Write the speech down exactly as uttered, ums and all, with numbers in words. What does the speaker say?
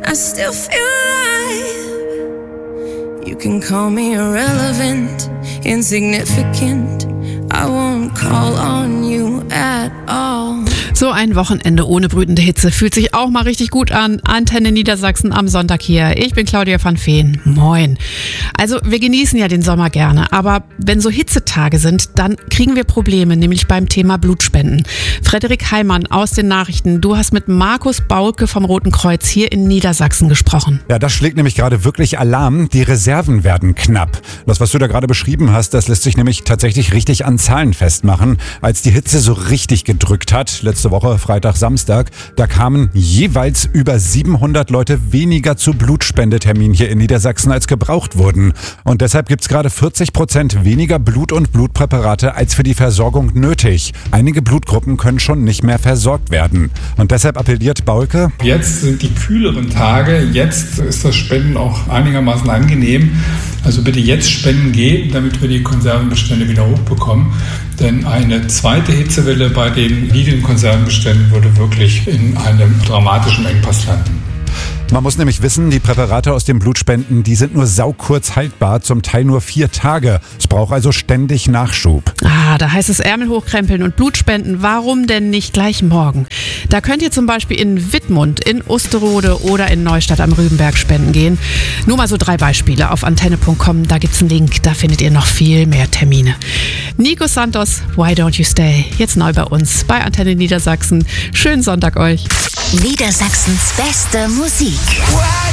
I still feel alive. You can call me irrelevant, insignificant. I won't call on you at all. So ein Wochenende ohne brütende Hitze fühlt sich auch mal richtig gut an. Antenne Niedersachsen am Sonntag hier. Ich bin Claudia van Veen. Moin. Also wir genießen ja den Sommer gerne, aber wenn so Hitzetage sind, dann kriegen wir Probleme, nämlich beim Thema Blutspenden. Frederik Heimann aus den Nachrichten, du hast mit Markus Baulke vom Roten Kreuz hier in Niedersachsen gesprochen. Ja, das schlägt nämlich gerade wirklich Alarm. Die Reserven werden knapp. Das, was du da gerade beschrieben hast, das lässt sich nämlich tatsächlich richtig an Zahlen festmachen. Als die Hitze so richtig gedrückt hat, letzte Woche, Freitag, Samstag, da kamen jeweils über siebenhundert Leute weniger zu Blutspendeterminen hier in Niedersachsen, als gebraucht wurden. Und deshalb gibt's gerade vierzig Prozent weniger Blut und Blutpräparate als für die Versorgung nötig. Einige Blutgruppen können schon nicht mehr versorgt werden. Und deshalb appelliert Baulke: Jetzt sind die kühleren Tage, jetzt ist das Spenden auch einigermaßen angenehm. Also bitte jetzt Spenden geben, damit wir die Konservenbestände wieder hochbekommen. Denn eine zweite Hitzewelle bei den niedrigen Konservenbeständen würde wirklich in einem dramatischen Engpass landen. Man muss nämlich wissen, die Präparate aus den Blutspenden, die sind nur saukurz haltbar, zum Teil nur vier Tage. Es braucht also ständig Nachschub. Ah, da heißt es Ärmel hochkrempeln und Blutspenden. Warum denn nicht gleich morgen? Da könnt ihr zum Beispiel in Wittmund, in Osterode oder in Neustadt am Rübenberg spenden gehen. Nur mal so drei Beispiele auf antenne punkt com, da gibt's einen Link, da findet ihr noch viel mehr Termine. Nico Santos, Why Don't You Stay? Jetzt neu bei uns bei Antenne Niedersachsen. Schönen Sonntag euch. Niedersachsens beste Musik.